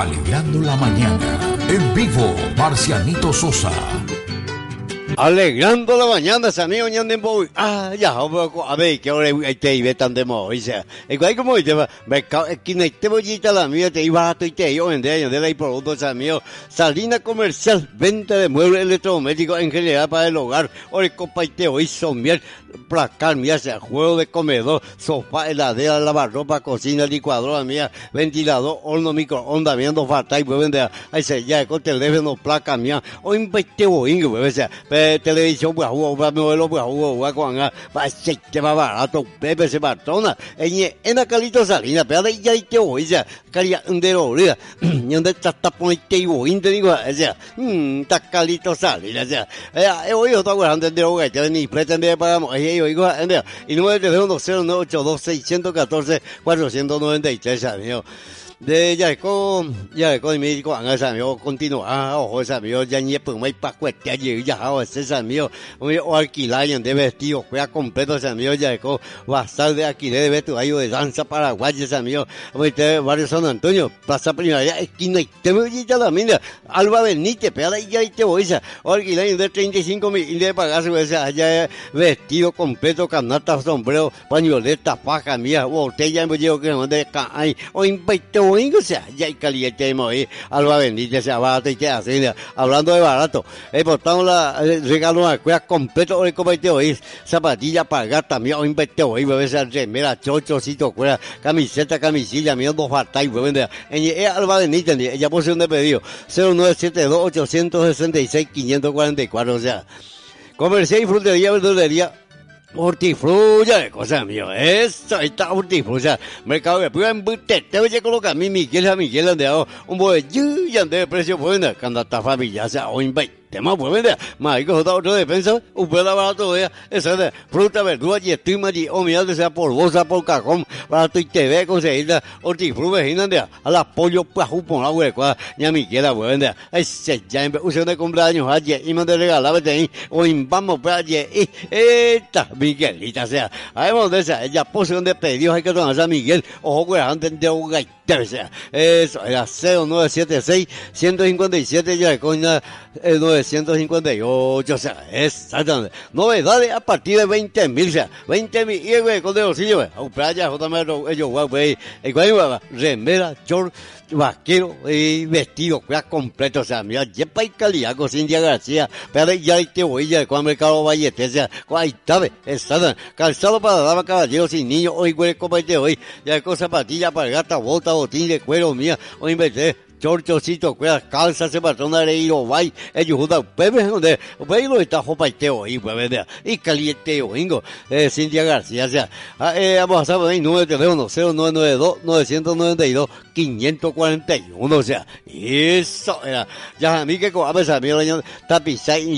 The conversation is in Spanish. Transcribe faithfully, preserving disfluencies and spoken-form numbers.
Alegrando la mañana. En vivo, Marcianito Sosa. Alegrando la mañana, Sanio Ñandembo. Ah, ya, a ver, que ahora hay te iba tan de modo. Dice, igual como dice, mercado, aquí no te voy a la mía, te iba a tu y te iba a vender, de ahí productos, Sanio. Salina comercial, venta de muebles electrodomésticos en general para el hogar. Ahora, copa y te hoy somier, placar, mía, sea juego de comedor, sofá, heladera, lavarropa, cocina, licuadora, mía, ventilador, horno, microondas, viendo falta y pueden vender. Ahí se ya, con teléfono, placa, mía. Hoy te voy, pues, televisión pues hubo para modelo pues hubo con a va se te va barato Pepe se bartona en en la calito salina pero ya te voy ya calia de olida y donde está está ponite y voy te digo o sea mm ta calito salina o sea eh hoy yo estoy hablando de hoy que ni pretende pagamos eh yo digo y número de teléfono cero nueve ocho dos seis uno cuatro cuatro nueve tres amigo de ya con ya con mi con esa amigo continúa ojo esa amigo ya ni pues muy pa cuete ya ya o ese amigo o alquilar de vestido fue completo ese amigo ya con basal de alquiler de vestuario de danza paraguay ese amigo de barrio San Antonio plaza Primavera esquina y te voy ya la mina Alba Benítez pero ya te voy a alquilar de treinta y cinco mil de pagarse esa allá vestido completo canasta sombrero pañoleta faja mía botella me llevo que no de cae o invito o sea, ya hay caliente ahí, Alba Benítez, sea barato y te hace, hablando de barato, he portado la regalo de cueva completo hoy como te oís, zapatilla para gato también, hoy invité hoy, bebé, esa remera, chochocito, cueva, camiseta, camisilla, mío, dos faltas y bebé, en Alba Benítez, ella posee un pedido, cero nueve siete dos ocho seis seis cinco cuatro cuatro, o sea, comercial y frutería, verdulería, hortifrulla de cosas mío, eso está hortifrulla, mercado de pura embute, te voy a colocar a mí Miguel a Miguel andeado, un bolillo y ande de precio bueno, cuando está familia, o sea, o invite. Tema pues vender, más hay que joder otro defensa, un pedazo barato de esa de fruta, verdura y estima y o mira sea por bolsa, por cajón, barato y te ve conseguir hortifruta vecina de a la pollo pues por la hueca, ya mi quiera pues vender, ese ya en usted de cumpleaños ayer y me de regalar vete o vamos pues ayer y esta Miguelita sea, además de esa, ella posee de pedidos hay que tomar a Miguel, ojo que antes de un gaitero sea, eso era cero nueve siete seis uno cinco siete ya con nueve ciento cincuenta y ocho, o sea, exactamente. Novedades a partir de veinte mil, o sea, veinte mil, y güey, con de bolsillo, güey, a playa, J M R, ellos, güey, el güey, remera, short, vaquero y vestido, güey, completo, o sea, mira, yepa y calidad, con Cintia García, pero ya te voy, ya, con Mercado Vallete, o sea, ahí está, exactamente, calzado para dama, caballeros y niños, hoy, güey, como este hoy, ya con zapatilla para gata, bota, botín de cuero, mía, hoy inventé, chorchocito, cuerdas, calzas, se patrona de ir vai, ellos juntan, bebé, donde, bebé, está jopaiteo, y pues, y caliente, ingo, eh, Cintia García, o sea, eh, vamos a saber, número de teléfono, cero nueve nueve dos, nueve nueve dos, cinco cuatro uno, o sea, eso era, ya a mí que con a pesar, mira, tapizar,